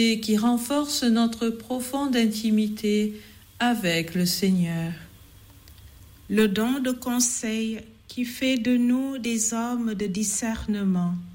et qui renforce notre profonde intimité avec le Seigneur. Le don de conseil qui fait de nous des hommes de discernement.